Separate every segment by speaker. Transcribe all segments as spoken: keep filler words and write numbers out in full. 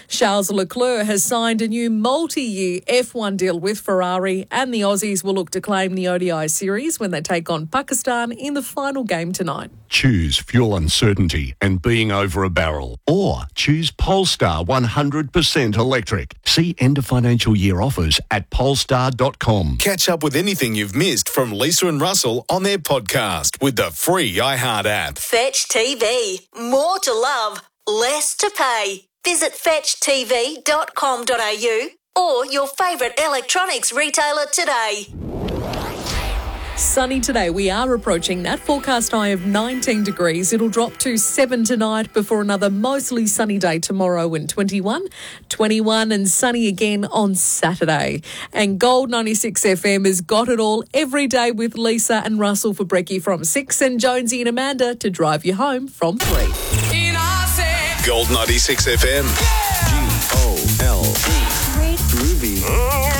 Speaker 1: Charles Leclerc has signed a new multi-year F one deal with Ferrari, and the Aussies will look to claim the O D I series when they take on Pakistan in the final game tonight.
Speaker 2: Choose fuel uncertainty and being over a barrel, or choose Polestar one hundred percent electric. See end of financial year offers at polestar dot com.
Speaker 3: Catch up with anything you've missed from Lisa and Russell on their podcast with the free iHeart app.
Speaker 4: Fetch T V. More to love, less to pay. Visit fetch t v dot com dot a u or your favourite electronics retailer today.
Speaker 1: Sunny today. We are approaching that forecast high of nineteen degrees. It'll drop to seven tonight before another mostly sunny day tomorrow and twenty-one. twenty-one and sunny again on Saturday. And Gold ninety-six F M has got it all every day with Lisa and Russell for brekkie from six and Jonesy and Amanda to drive you home from three.
Speaker 3: Gold ninety-six F M. G O L D. Groovy.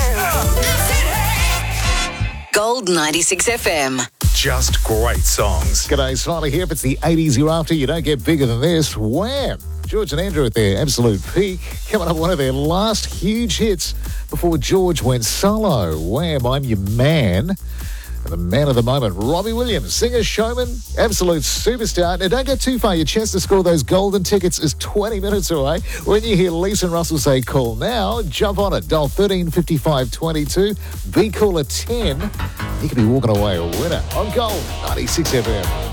Speaker 4: Gold ninety-six F M.
Speaker 3: Just great songs.
Speaker 5: G'day, Smiley here. If it's the eighties you're after, you don't get bigger than this. Wham! George and Andrew at their absolute peak. Coming up, one of their last huge hits before George went solo. Wham! I'm your man. And the man of the moment, Robbie Williams, singer, showman, absolute superstar. Now, don't go too far. Your chance to score those golden tickets is twenty minutes away. When you hear Lisa and Russell say call now, jump on it. Dial thirteen fifty-five twenty-two. Be caller ten. You could be walking away a winner on Gold ninety-six F M.